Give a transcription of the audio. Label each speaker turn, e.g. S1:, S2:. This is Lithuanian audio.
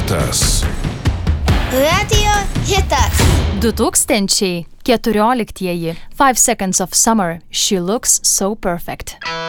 S1: hitas.
S2: Radio hitas.
S3: 2014. 5 Seconds of Summer. She looks so perfect.